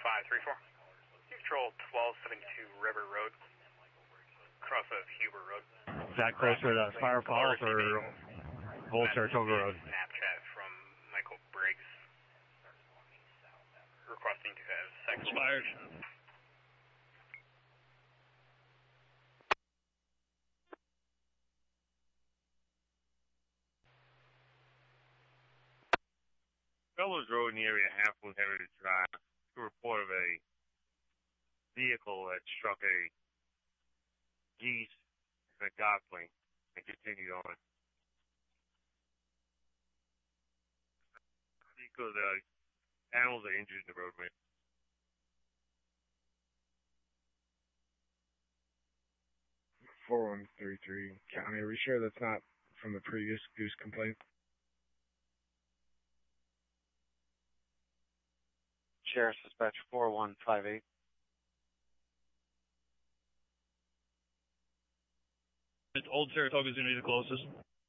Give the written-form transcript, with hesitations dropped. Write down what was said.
534. Control 1272 River Road, cross of Huber Road. Is that closer to Fire Falls or Old Saratoga Road? Snapchat from Michael Briggs requesting to have sex. Expired. Fellows Road in the area of Half Moon Heritage Drive. A report of a vehicle that struck a geese and a gosling and continued on. Because animals are injured in the roadway. .4133 County. Are we sure that's not from the previous goose complaint? Sheriff's Dispatch 4158. Old Saratoga is going to be the closest.